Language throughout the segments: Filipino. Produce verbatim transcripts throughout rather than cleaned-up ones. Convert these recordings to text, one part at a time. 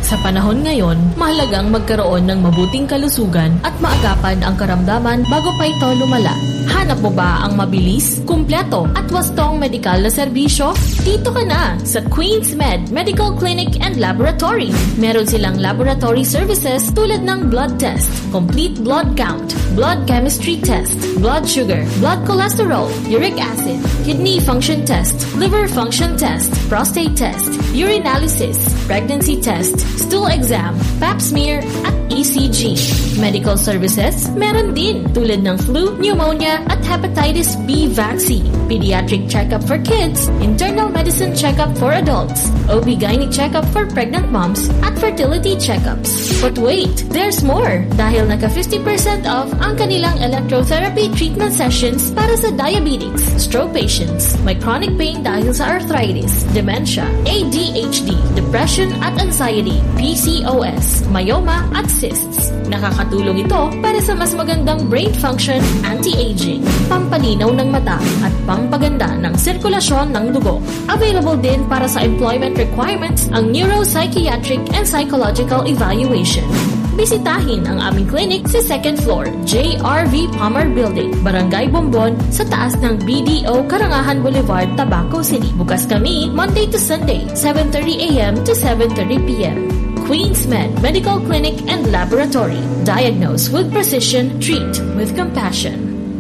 Sa panahon ngayon, mahalagang magkaroon ng mabuting kalusugan at maagapan ang karamdaman bago pa ito lumala. Hanap mo ba ang mabilis, kumpleto at wastong medikal na serbisyo? Dito ka na sa Queen's Med Medical Clinic and Laboratory. Meron silang laboratory services tulad ng blood test, complete blood count, blood chemistry test, blood sugar, blood cholesterol, uric acid, kidney function test, liver function test, prostate test, urinalysis, pregnancy test, stool exam, pap smear, at E C G. Medical services, meron din tulad ng flu, pneumonia, at hepatitis B vaccine, pediatric checkup for kids, internal medicine checkup for adults, O B-gynae checkup for pregnant moms, at fertility checkups. But wait, there's more! Dahil naka fifty percent off ang kanilang electrotherapy treatment sessions para sa diabetics, stroke patients, may chronic pain dahil sa arthritis, dementia, A D H D, depression at anxiety, P C O S, myoma at cysts. Nakakatulong ito para sa mas magandang brain function, anti-aging, pampalinaw ng mata at pampaganda ng sirkulasyon ng dugo. Available din para sa employment requirements ang neuropsychiatric and psychological evaluation. Bisitahin ang aming clinic sa second floor, J R V Palmer Building, Barangay Bombon, sa taas ng B D O Karangahan Boulevard, Tabaco City. Bukas kami Monday to Sunday, seven thirty a m to seven thirty p m Queen's Med Medical Clinic and Laboratory. Diagnose with precision, treat with compassion.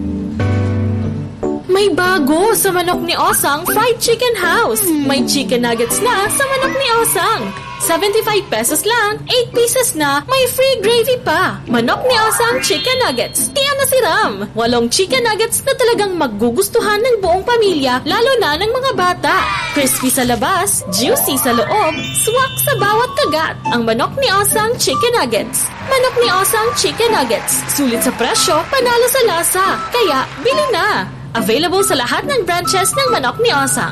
May bago sa Manok ni Osang Fried Chicken House. May chicken nuggets na sa Manok ni Osang. seventy-five pesos lang, eight pieces na, may free gravy pa. Manok ni Osang Chicken Nuggets. Tiyan na si Ram. Walong chicken nuggets na talagang magugustuhan ng buong pamilya, lalo na ng mga bata. Crispy sa labas, juicy sa loob, swak sa bawat kagat. Ang Manok ni Osang Chicken Nuggets. Manok ni Osang Chicken Nuggets. Sulit sa presyo, panalo sa lasa. Kaya, bili na. Available sa lahat ng branches ng Manok ni Osang.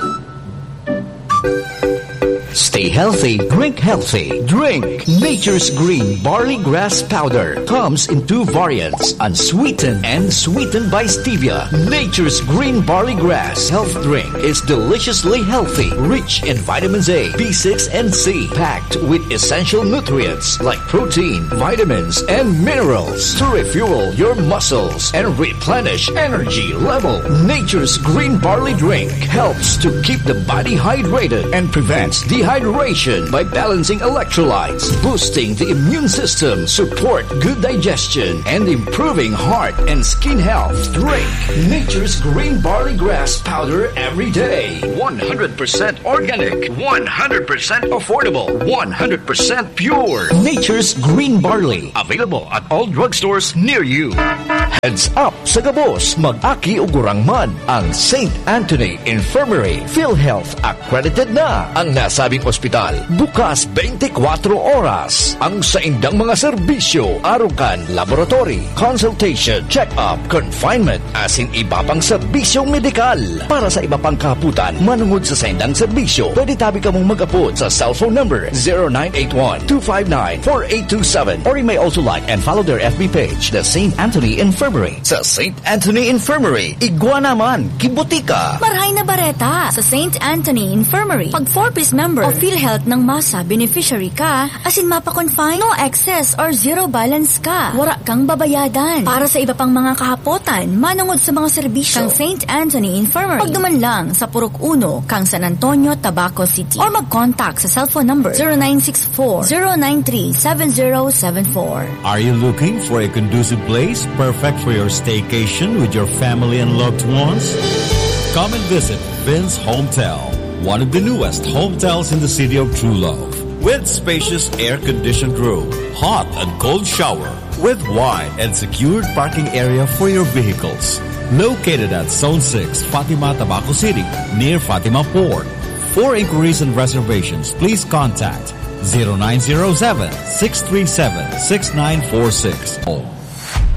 Stay healthy, drink healthy. Drink Nature's Green Barley Grass Powder. Comes in two variants, unsweetened and sweetened by stevia. Nature's Green Barley Grass Health Drink is deliciously healthy, rich in vitamins A, B six, and C, packed with essential nutrients like protein, vitamins, and minerals to refuel your muscles and replenish energy level. Nature's Green Barley Drink helps to keep the body hydrated and prevents dehydration by balancing electrolytes, boosting the immune system, support good digestion, and improving heart and skin health. Drink Nature's Green Barley Grass Powder every day. one hundred percent organic, one hundred percent affordable, one hundred percent pure. Nature's Green Barley. Available at all drugstores near you. Heads up sa gabos, mag-aki ugurang man ang Saint Anthony Infirmary. PhilHealth accredited na ang nasabing ospital. Bukas twenty-four oras. Ang saindang mga serbisyo, arukan, laboratory, consultation, check-up, confinement, asin iba pang serbisyong medikal. Para sa iba pang kaputan, manungod sa saindang serbisyo, pwede tabi ka mong mag-apod sa cellphone number zero nine eight one, two five nine, four eight two seven, or you may also like and follow their F B page, the Saint Anthony Infirmary. Sa Saint Anthony Infirmary, igwa naman, kibutika. Marhay na bareta sa Saint Anthony Infirmary. Pag four-piece member o PhilHealth ng masa beneficiary ka, asin mapa-confine, no excess or zero balance ka, wala kang babayadan. Para sa iba pang mga kahapotan, manungod sa mga serbisyo kang Saint Anthony Infirmary. Pagduman lang sa Purok Uno, kang San Antonio, Tabaco City. Or mag-contact sa cellphone number zero nine six four, zero nine three, seven zero seven four. Are you looking for a conducive place perfect for your staycation with your family and loved ones? Come and visit Vince Hometel, one of the newest hotels in the city of True Love, with spacious air-conditioned room, hot and cold shower, with wide and secured parking area for your vehicles. Located at Zone six, Fatima, Tabaco City, near Fatima Port. For inquiries and reservations, please contact zero nine zero seven, six three seven, six nine four six.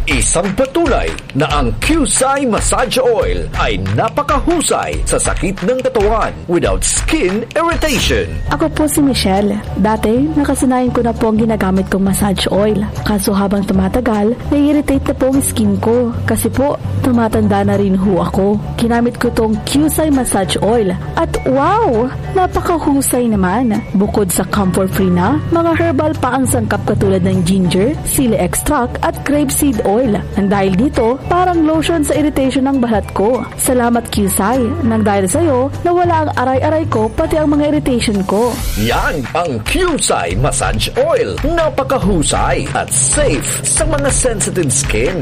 Isang patunay na ang Qusay Massage Oil ay napakahusay sa sakit ng katawan without skin irritation. Ako po si Michelle. Dati, nakasanayan ko na po ang ginagamit kong massage oil. Kaso habang tumatagal, nai-irritate na po ang skin ko. Kasi po, tumatanda na rin ho ako. Ginamit ko tong Qusay Massage Oil. At wow! Napakahusay naman. Bukod sa comfort-free na, mga herbal pa ang sangkap katulad ng ginger, sili extract at grapeseed oil. Nang dahil dito, parang lotion sa irritation ng balat ko. Salamat Qusay. Nang dahil sa'yo, nawala ang aray-aray ko pati ang mga irritation ko. Yan ang Qusay Massage Oil. Napakahusay at safe sa mga sensitive skin.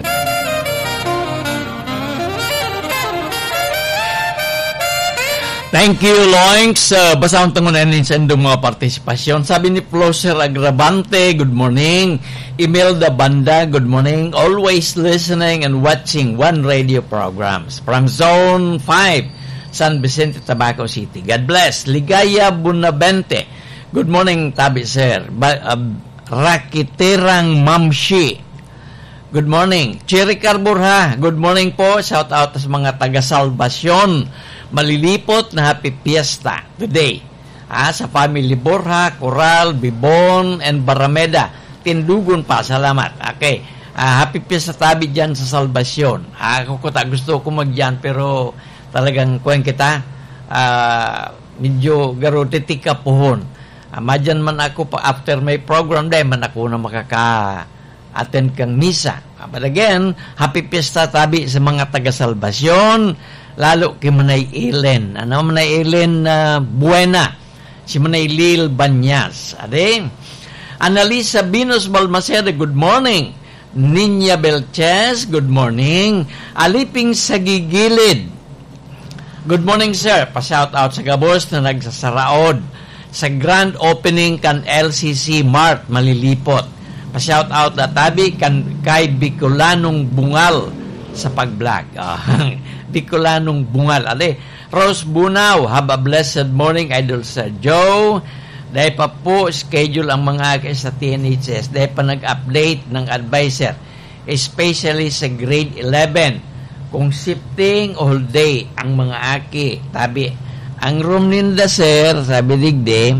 Thank you, Loinks. Uh, basta akong tangunan sa indong mga partisipasyon. Sabi ni Floser Agravante, good morning. Imelda Banda, good morning. Always listening and watching One Radio programs. From Zone five, San Vicente, Tabaco City. God bless. Ligaya Bunabente, good morning, Tabi Sir. Ba- uh, Rakiterang Mamshi, good morning. Cherry Carburha, good morning po. Shout out sa mga taga-Salvasyon Malilipot na happy fiesta today. Ah, sa family Borja, Coral, Bibon, and Barameda. Tindugon pa, salamat. Okay. Ah, happy fiesta tabi dyan sa Salvasyon. Ah, ako ko ta, gusto ko magyan, pero talagang kuwen kita, ah, medyo garo titika pohon. Ah, madyan man ako pa after my program day, man ako na makaka-attend kang misa. Ah, but again, happy fiesta tabi sa mga taga-Salvasyon, lalo kay Manay Ellen. Ano, Manay Ellen uh, Buena. Si Manay Lil Banyas. Ade? Analisa Binos Balmaceda, good morning. Ninya Belches, good morning. Aliping Sagigilid, good morning, sir. Pa-shout out sa Gabos na nagsasaraod sa grand opening kan L C C Mart Malilipot. Pa-shout out na tabi kan kay Bicolanong Bungal sa pag-vlog. Oh. Bicolanong Bungal. Ale, Rose Bunaw, have a blessed morning, Idol Sir Joe. Dahil pa po, schedule ang mga aki sa T N H S. Dahil pa nag-update ng advisor, especially sa grade eleven, kung shifting all day ang mga aki. Tabi, ang room ninda, sir, sabi digdi,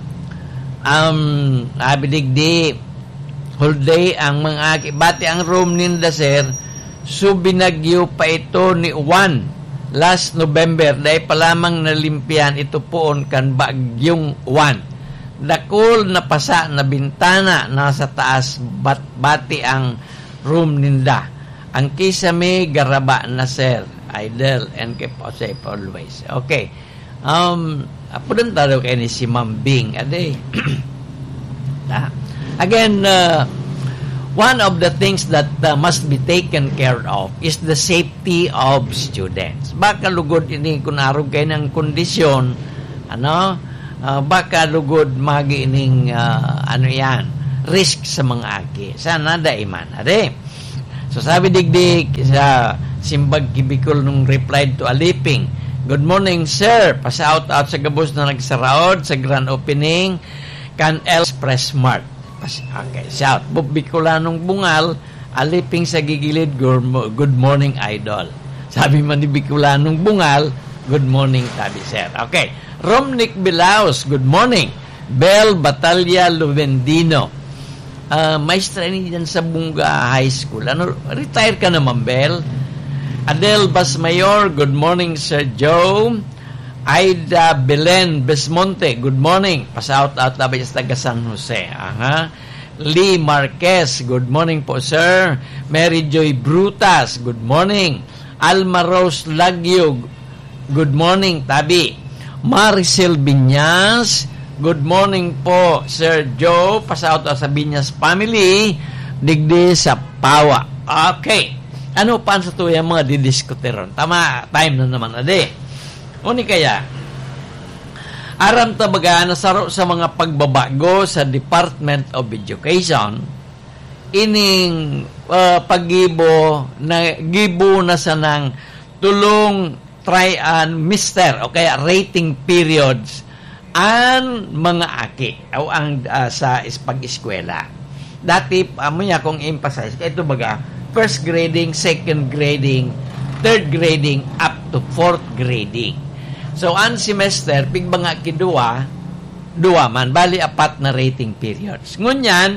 um, sabi digdi, whole day ang mga aki. Bati ang room ninda, sir, so binagyo pa ito ni Juan last November, dahil pa lamang nalimpian ito poon kan bagyong Juan. Dakol na pasa na bintana nasa taas, bat bati ang room ninda. Ang kisame garaba na, sir, Idol, and keep us safe always. Okay. Um, apunan taro kayo ni si Mambing. Ade. Again, uh, one of the things that uh, must be taken care of is the safety of students. Baka lugod ini kung arog kayo ng kondisyon, ano, uh, baka lugod magi ining uh, ano yan, risk sa mga aki. Sana daiman. Ade. So sabi digdig sa Simbag Kibikol nung replied to Aliping, good morning, sir. Pa-shout out sa Gabos na nagsaraod sa grand opening kan Express Mart. Okay, shout. Bicolanong Bungal, Aliping sa Gigilid, good morning, Idol. Sabi man ni Bicolanong Bungal, good morning, Tabi Sir. Okay, Romnick Bilaos, good morning. Bel Batalya Luvendino, uh, maestra ni dyan sa Bunga High School. Ano, retire ka naman, Bel. Adel Basmayor, good morning, Sir Joe. Aida Belen Besmonte, good morning. Pa-shout out tabi sa taga San Jose. Aha. Lee Marquez, good morning po, sir. Mary Joy Brutas, good morning. Alma Rose Lagyo, good morning, tabi. Maricel Binyas, good morning po, Sir Joe. Pa-shout out sa Binyas family. Digdi sa Pawa. Okay. Ano pa sa ito yung mga didiskuteron? Tama, time na naman, ade. Uni kaya, aram tabaga nasaro sa mga pagbabago sa Department of Education, ining uh, paggibo na gibo na sa ng tulong try and mister o kaya rating periods ang mga aki o ang uh, sa pag-eskwela. Dati amo niya kong emphasize kay ito baga first grading, second grading, third grading, up to fourth grading. So, ang semester, pigba nga kidua, dua man, bali apat na rating periods. Ngunyan,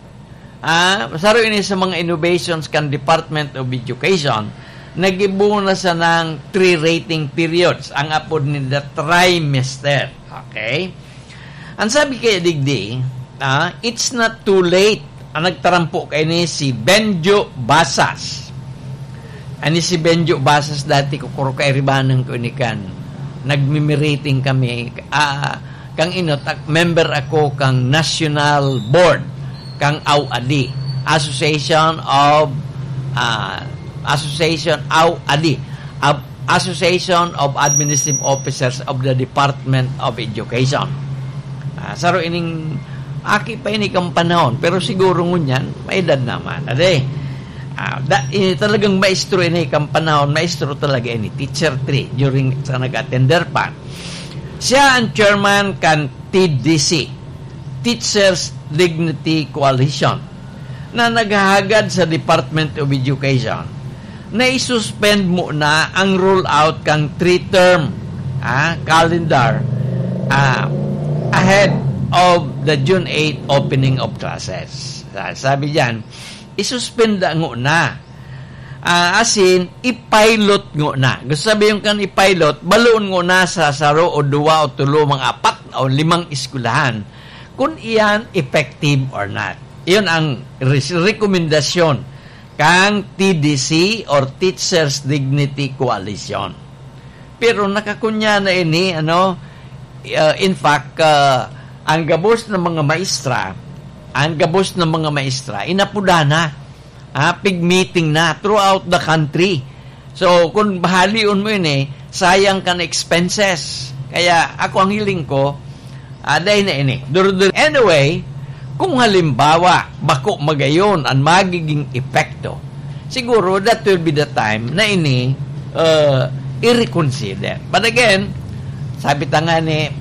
ah, saro ini sa mga innovations kan Department of Education, nagibu na sa ng three rating periods, ang apod ni the trimester. Okay? Ang sabi kaya digdi, ah, it's not too late. Ang nagtarampo kay ni si Benjo Basas. Ani si Benjo Basas dati ko kuro kay ribanang ko ni kan. Nagmimirating kami. Ah, kang inot, member ako kang National Board, kang A U A D I, Association of uh, Association A U A D I, Association of Administrative Officers of the Department of Education. Uh, saro ining aki pa ini kang panahon, pero siguro ngunyan may edad naman. Ade, uh, da, ini talagang maestro ini kang panahon, maestro talaga ini, teacher three during sa nag-attender pa. Siya ang chairman kan T D C, Teachers Dignity Coalition, na naghahagad sa Department of Education na isuspend muna ang rollout kang three-term ah, calendar ah, ahead of the June eighth opening of classes. Sabi diyan, isuspend ngo na. Uh, asin, ipilot ngo na. Gusto sabi yung kan ipilot, baloon ngo na sa saro o duwa o tulo, mga apat o limang eskwelahan kung iyan effective or not. Iyon ang rekomendasyon kang T D C or Teachers Dignity Coalition. Pero nakakunya na ini, ano, uh, in fact, uh, ang gabos ng mga maestra, ang gabos ng mga maestra, inapuda na. Ah, pig meeting na throughout the country. So, kung bahaliun mo yun eh, sayang ka na expenses. Kaya, ako ang hiling ko, ah, dahil na ini. Anyway, kung halimbawa, bako magayon ang magiging epekto, siguro that will be the time na ini uh, i-reconsider. But again, sabi tanga ni,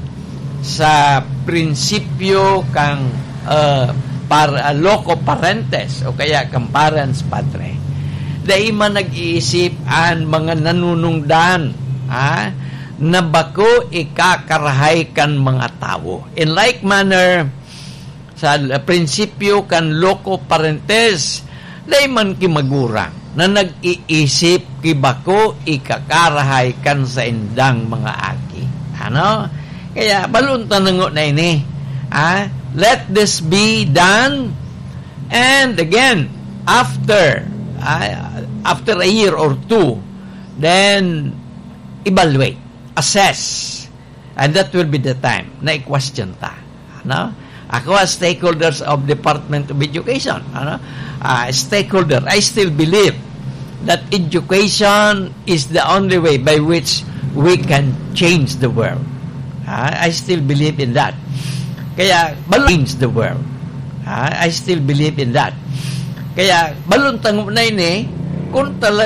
sa prinsipyo kang uh, para uh, loco parentes o kaya kang parents patre, dahil man nag-iisip ang mga nanunungdan ah, na bako ikakarahay kan mga tao. In like manner, sa uh, prinsipyo kan loco parentes, dahil man kimagurang na nag-iisip kibako ikakarahay kan sa indang mga aki. Ano? Kaya, balon tanango na ini. Ah, let this be done. And again, after, ah, after a year or two, then, evaluate, assess. And that will be the time na i-question ta. Ano? Ako as stakeholders of Department of Education, ano? Uh, stakeholder, I still believe that education is the only way by which we can change the world. I still believe in that. Kaya, balon change the world. I still believe in that. Kaya, balon tango na ini, kung talaga